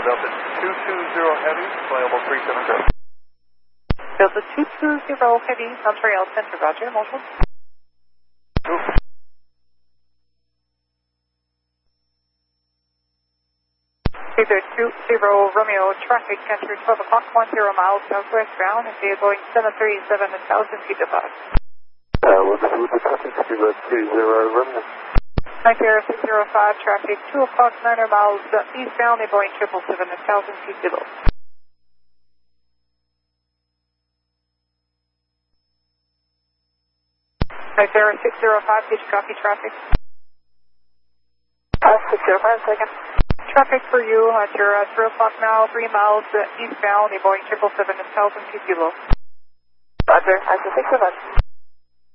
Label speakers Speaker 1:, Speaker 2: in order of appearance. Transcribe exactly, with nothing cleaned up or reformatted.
Speaker 1: Delta two two zero Heavy, available three seven zero.
Speaker 2: Delta two two zero Heavy, Montreal Center, roger, motion. Either two zero Romeo, traffic enter twelve o'clock, one zero miles southwest bound, and they are going seven three seven thousand feet above.
Speaker 3: Uh, we'll just move the traffic to two zero Romeo.
Speaker 2: Nigeria six zero five, traffic two o'clock, nine miles eastbound, they're going triple seven thousand feet below. Nigeria six zero five, did you copy traffic?
Speaker 4: Uh, six zero five, second.
Speaker 2: Traffic for you at your uh, three o'clock now, three miles uh, eastbound, they're going triple seven thousand feet below.
Speaker 4: Roger, I see six zero five.